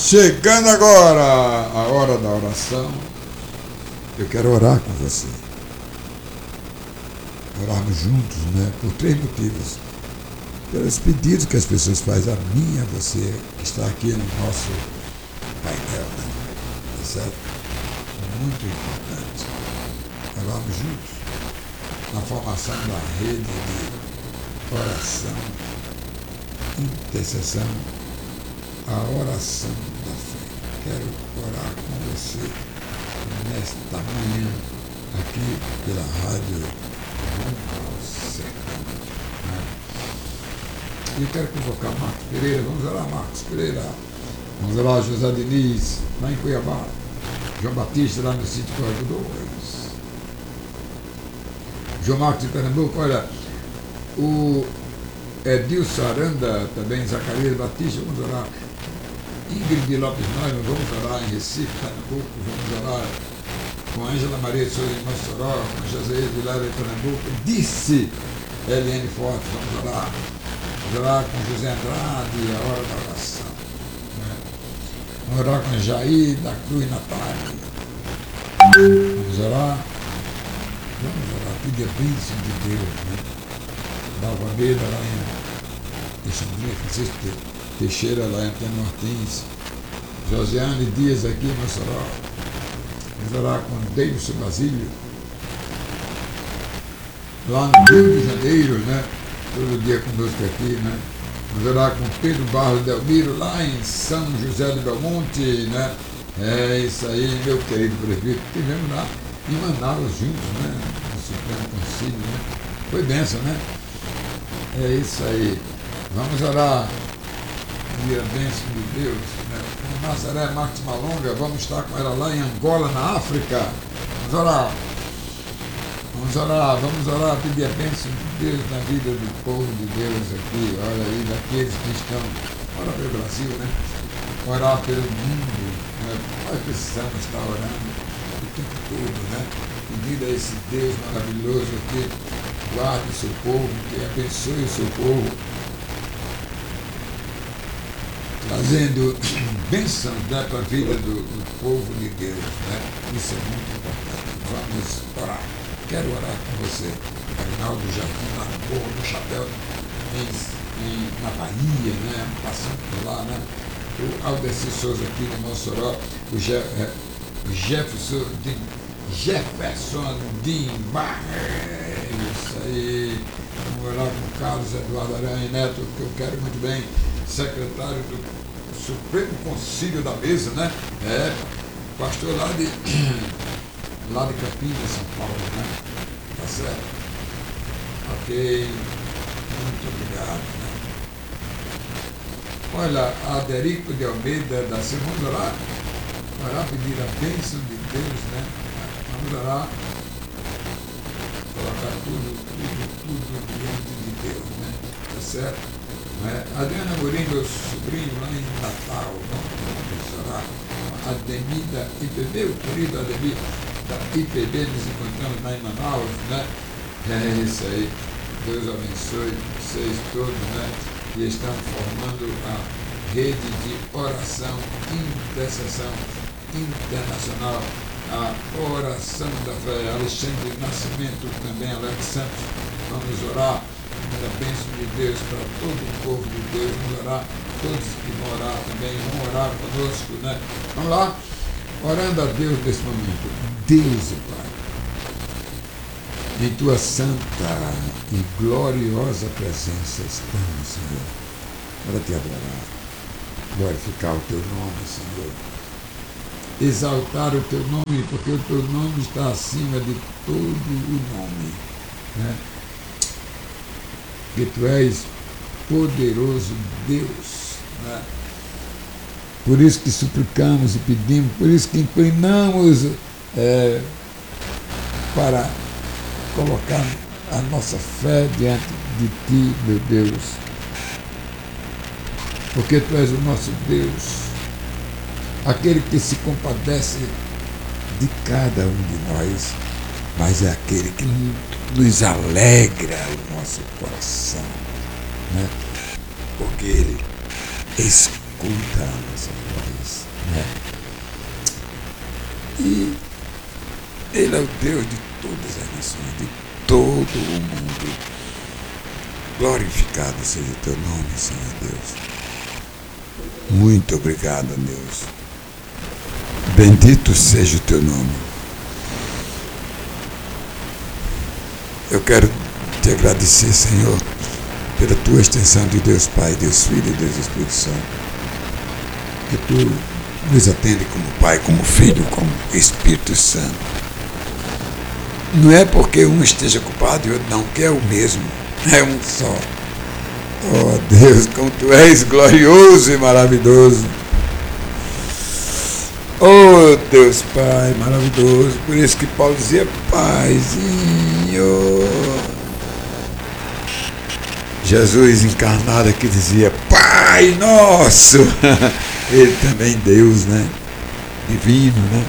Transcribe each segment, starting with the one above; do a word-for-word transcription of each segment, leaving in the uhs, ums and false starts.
Chegando agora a hora da oração, eu quero orar com você. Orarmos juntos, né? Por três motivos. Pelos pedidos que as pessoas fazem a mim e a você, que está aqui no nosso painel, né? Tá certo? Muito importante. Orarmos juntos na formação da rede de oração, intercessão, a oração da fé. Quero orar com você nesta manhã, aqui pela rádio E eu quero convocar Marcos Pereira. Vamos orar, Marcos Pereira. Vamos orar, José Diniz, lá em Cuiabá. João Batista, lá no sítio Correio dois. João Marcos de Pernambuco, olha, o Edilson Aranda, também Zacarias Batista, vamos orar. Ingrid Lopes Noiva, vamos orar em Recife, Pernambuco, vamos orar com Ângela Maria de Souza em Mossoró, com José Vilar em Pernambuco, disse L N Forte, vamos orar. Vamos orar com José Andrade, a hora da oração. Né? Vamos orar com Jair da Cruz Natália. Vamos orar. Vamos orar, pedir a bênção de Deus. Né? Dalva Almeida lá em Alexandria, Francisco Teixeira lá em Antônio Martins. Josiane Dias aqui em Mossoró. Vamos orar com Davidson Basílio. Lá no Rio de Janeiro, né? Todo dia conosco aqui, né? Vamos orar com Pedro Barros Delmiro, lá em São José do Belmonte, né? É isso aí, meu querido prefeito. Estivemos lá em Manaus juntos, né? No Supremo Concílio, né? Foi bênção, né? É isso aí. Vamos orar. Pedir a bênção de Deus, né? Com Nazaré Marques Malonga, vamos estar com ela lá em Angola, na África. Vamos orar. Vamos orar, vamos orar, pedir a bênção de Deus na vida do povo de Deus aqui, olha aí, daqueles que estão, orar pelo Brasil, né? Orar pelo mundo, né? Nós precisamos estar orando o tempo todo, né? Pedindo a esse Deus maravilhoso que guarde o seu povo, que abençoe o seu povo, trazendo bênçãos, né, para a vida do, do povo de Deus, né? Isso é muito importante. Vamos orar. Quero orar com você, Aguinaldo Jardim, lá no Morro do Chapéu, em, em, na Bahia, né? Passando por lá, né? O Aldeci Souza aqui no Mossoró, o, Je, é, o Jefferson de Jefferson de Barre, isso aí. Vamos orar com o Carlos Eduardo Aranha Neto, que eu quero muito bem, secretário do Supremo Concílio da Mesa, né? É, pastor lá de. lá de Campinas, São Paulo, né? Tá certo? Ok, muito obrigado, né? Olha, a Derico de Almeida da Silva, vamos orar, orar, pedir a bênção de Deus, né? Vamos orar, colocar tudo, tudo, tudo diante de Deus, né? Tá certo? É, Adriana Mourinho, meu sobrinho lá em Natal, vamos orar. Ademir da I P B, o querido Ademir da I P B, nos encontramos lá em Manaus, né? É isso aí. Deus abençoe vocês todos, né? Que estão formando a rede de oração, intercessão internacional, a oração da fé. Alexandre Nascimento, também Alex Santos, vamos orar. A bênção de Deus para todo o povo de Deus. Vamos orar, todos que vão orar também, vão orar conosco, né? Vamos lá, orando a Deus nesse momento. Deus, Pai, em Tua santa e gloriosa presença estamos, Senhor, para Te adorar, glorificar o Teu nome, Senhor, exaltar o Teu nome, porque o Teu nome está acima de todo o nome, né? Que Tu és poderoso Deus, né? Por isso que suplicamos e pedimos, por isso que inclinamos é, para colocar a nossa fé diante de Ti, meu Deus, porque Tu és o nosso Deus, aquele que se compadece de cada um de nós, mas é aquele que nos alegra o nosso coração, né? Porque Ele escuta a nossa voz, né? E Ele é o Deus de todas as nações, de todo o mundo. Glorificado seja o teu nome, Senhor Deus. Muito obrigado, Deus. Bendito seja o teu nome. Eu quero te agradecer, Senhor, pela tua extensão de Deus Pai, Deus Filho e Deus Espírito Santo. Que tu nos atende como Pai, como Filho, como Espírito Santo. Não é porque um esteja ocupado e o outro não, que é o mesmo, é um só. Oh Deus, como tu és glorioso e maravilhoso. Oh Deus Pai, maravilhoso. Por isso que Paulo dizia, Paizinho. Jesus encarnado que dizia, Pai nosso. Ele também Deus, né? Divino, né?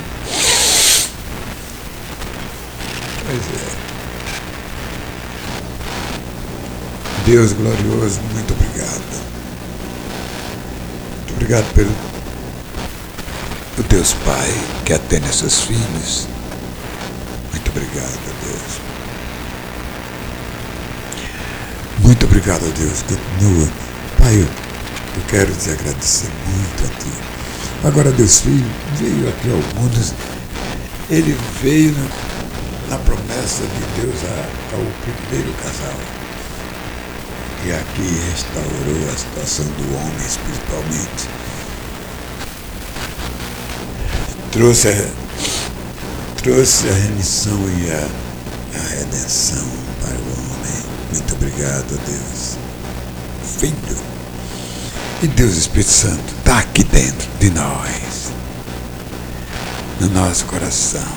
Pois é. Deus glorioso, muito obrigado. Muito obrigado pelo o Deus Pai que atende a seus filhos. Muito obrigado, Deus. Muito obrigado, Deus. Continua. Pai, eu, eu quero te agradecer muito a ti. Agora, Deus Filho veio aqui ao mundo. Ele veio na, na promessa de Deus a, ao primeiro casal. E aqui restaurou a situação do homem espiritualmente. Trouxe a, trouxe a remissão e a, a redenção para o homem. Muito obrigado, Deus. Filho. E Deus Espírito Santo está aqui dentro de nós. No nosso coração.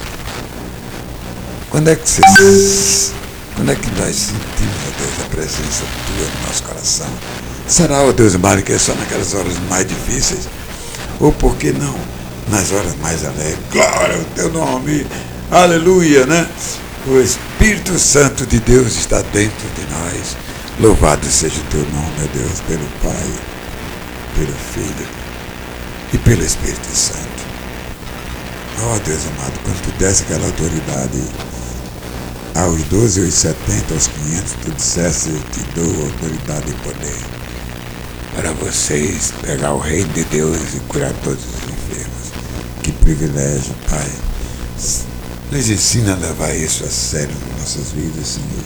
Quando é que você... Quando é que nós sentimos, ó Deus, a presença tua no nosso coração? Será, ó Deus amado, que é só naquelas horas mais difíceis? Ou por que não nas horas mais alegres? Glória ao teu nome, aleluia, né? O Espírito Santo de Deus está dentro de nós. Louvado seja o teu nome, ó Deus, pelo Pai, pelo Filho e pelo Espírito Santo. Ó Deus amado, quando tu desse aquela autoridade aos doze, aos setenta, aos quinhentos, tu dissesse, eu te dou autoridade e poder para vocês pegar o reino de Deus e curar todos os enfermos. Que privilégio, Pai. Nos ensina a levar isso a sério nas nossas vidas, Senhor.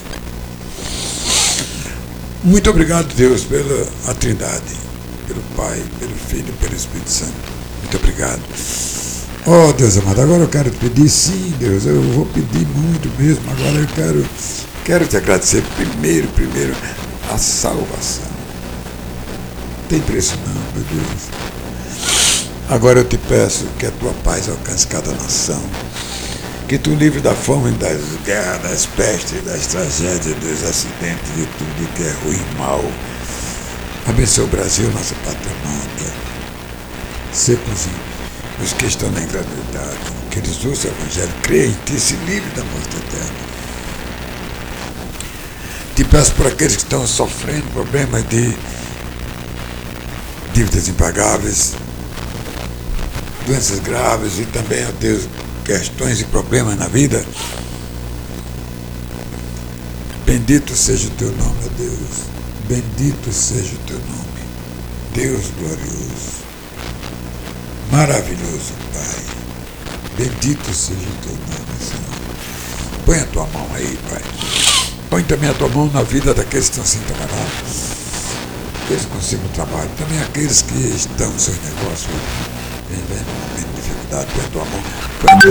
Muito obrigado, Deus, pela a Trindade, pelo Pai, pelo Filho e pelo Espírito Santo. Muito obrigado. Oh, Deus amado, agora eu quero te pedir, sim, Deus, eu vou pedir muito mesmo, agora eu quero, quero te agradecer primeiro, primeiro, a salvação. Não tem preço não, meu Deus. Agora eu te peço que a tua paz alcance cada nação, que tu livre da fome, das guerras, das pestes, das tragédias, dos acidentes, de tudo que é ruim e mal. Abençoa o Brasil, nossa pátria amada. Secos os que estão na ingratidade, que eles ouçam o Evangelho, creem em ti, se livre da morte eterna. Te peço por aqueles que estão sofrendo problemas de dívidas impagáveis, doenças graves e também, ó Deus, questões e problemas na vida. Bendito seja o teu nome, ó Deus. Bendito seja o teu nome. Deus glorioso. Maravilhoso, Pai. Bendito seja o teu nome, Senhor. Põe a tua mão aí, Pai. Põe também a tua mão na vida daqueles que estão sem trabalhar. Que eles consigam trabalho. Também aqueles que estão nos seus negócios vivendo um momento de dificuldade. Põe a tua mão. Põe a tua